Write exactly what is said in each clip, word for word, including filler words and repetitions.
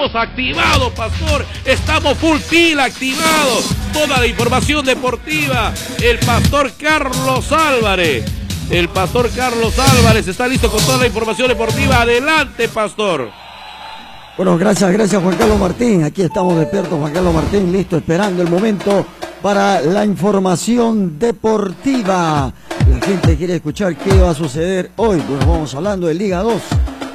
estamos activados, pastor, estamos full pila, activados. Toda la información deportiva, el pastor Carlos Álvarez. El pastor Carlos Álvarez está listo con toda la información deportiva. Adelante, pastor. Bueno, gracias, gracias Juan Carlos Martín. Aquí estamos despiertos, Juan Carlos Martín, listo, esperando el momento para la información deportiva. La gente quiere escuchar qué va a suceder hoy. Bueno, vamos hablando de Liga dos.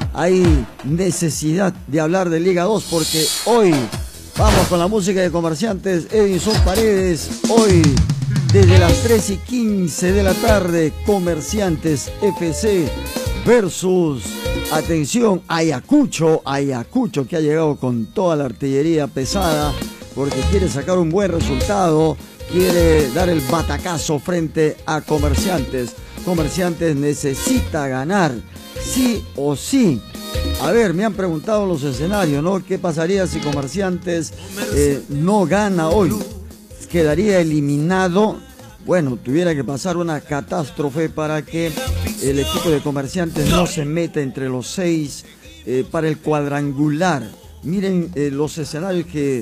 Hay necesidad de hablar de Liga dos porque hoy vamos con la música de Comerciantes. Edinson Paredes, hoy desde las tres y quince de la tarde, Comerciantes F C versus, atención, Ayacucho. Ayacucho que ha llegado con toda la artillería pesada porque quiere sacar un buen resultado, quiere dar el batacazo frente a Comerciantes. Comerciantes necesita ganar, sí o sí. A ver, me han preguntado los escenarios, ¿no? ¿Qué pasaría si Comerciantes eh, no gana hoy? Quedaría eliminado. Bueno, tuviera que pasar una catástrofe para que el equipo de Comerciantes no se meta entre los seis eh, para el cuadrangular. Miren eh, los escenarios que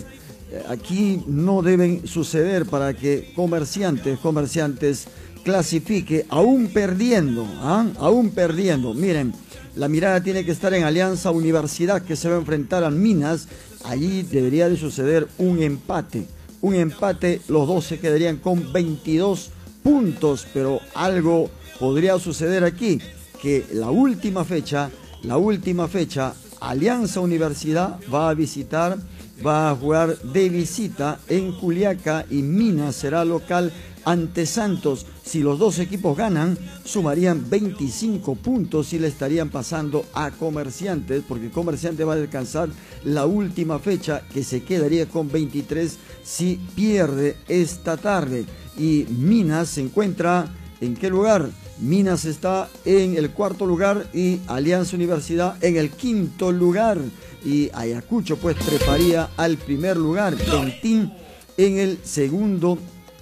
aquí no deben suceder para que Comerciantes, Comerciantes clasifique, aún perdiendo, ¿ah? aún perdiendo. Miren, la mirada tiene que estar en Alianza Universidad, que se va a enfrentar a Minas. Allí debería de suceder un empate. Un empate, los dos se quedarían con veintidós puntos, pero algo podría suceder aquí, que la última fecha, la última fecha, Alianza Universidad va a visitar, va a jugar de visita en Juliaca y Minas será local ante Santos. Si los dos equipos ganan, sumarían veinticinco puntos y le estarían pasando a Comerciantes, porque Comerciantes va a alcanzar la última fecha, que se quedaría con veintitrés si pierde esta tarde. Y Minas se encuentra, ¿en qué lugar? Minas está en el cuarto lugar y Alianza Universidad en el quinto lugar. Y Ayacucho pues treparía al primer lugar, Ventín en el segundo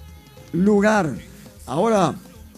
lugar. Ahora,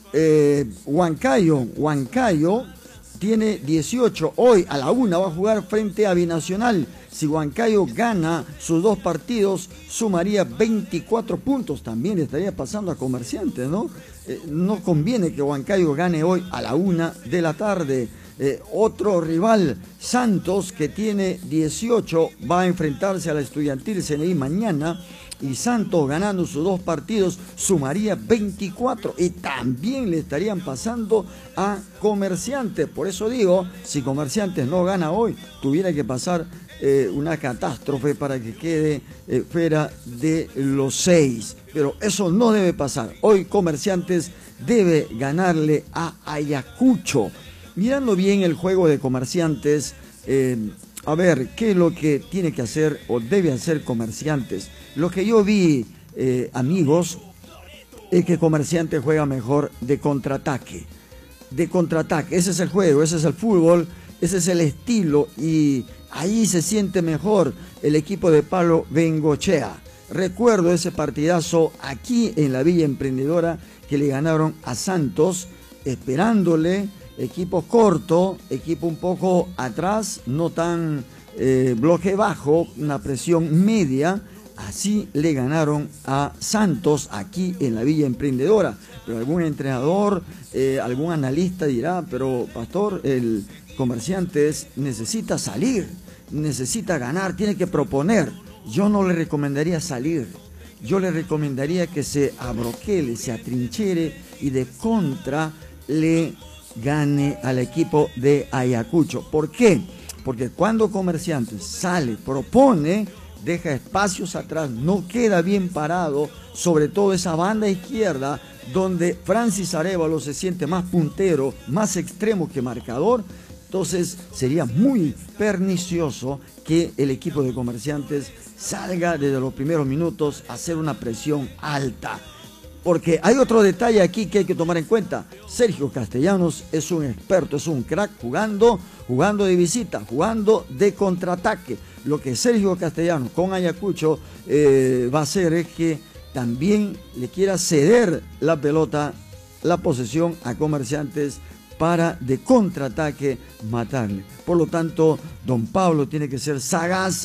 eh, Huancayo, Huancayo tiene dieciocho. Hoy a la una va a jugar frente a Binacional. Si Huancayo gana sus dos partidos, sumaría veinticuatro puntos. También estaría pasando a Comerciantes, ¿no? Eh, no conviene que Huancayo gane hoy a la una de la tarde. Eh, otro rival, Santos, que tiene dieciocho, va a enfrentarse a la Estudiantil C N I mañana. Y Santos, ganando sus dos partidos, sumaría veinticuatro y también le estarían pasando a Comerciantes. Por eso digo, si Comerciantes no gana hoy, tuviera que pasar eh, una catástrofe para que quede eh, fuera de los seis. Pero eso no debe pasar. Hoy Comerciantes debe ganarle a Ayacucho. Mirando bien el juego de Comerciantes, eh, a ver, ¿qué es lo que tiene que hacer o debe hacer Comerciantes? Lo que yo vi, eh, amigos, es que Comerciantes juega mejor de contraataque. De contraataque, ese es el juego, ese es el fútbol, ese es el estilo y ahí se siente mejor el equipo de Pablo Bengochea. Recuerdo ese partidazo aquí en la Villa Emprendedora que le ganaron a Santos, esperándole. Equipo corto, equipo un poco atrás, no tan eh, bloque bajo, una presión media. Así le ganaron a Santos aquí en la Villa Emprendedora. Pero algún entrenador, eh, algún analista dirá, pero pastor, el Comerciantes necesita salir, necesita ganar, tiene que proponer. Yo no le recomendaría salir, yo le recomendaría que se abroquele, se atrinchere y de contra le gane al equipo de Ayacucho. ¿Por qué? Porque cuando Comerciantes sale, propone, deja espacios atrás, no queda bien parado, sobre todo esa banda izquierda donde Francis Arévalo se siente más puntero, más extremo que marcador. Entonces sería muy pernicioso que el equipo de Comerciantes salga desde los primeros minutos a hacer una presión alta. Porque hay otro detalle aquí que hay que tomar en cuenta. Sergio Castellanos es un experto, es un crack jugando, jugando de visita, jugando de contraataque. Lo que Sergio Castellanos con Ayacucho eh, va a hacer es que también le quiera ceder la pelota, la posesión a Comerciantes para de contraataque matarle. Por lo tanto, don Pablo tiene que ser sagaz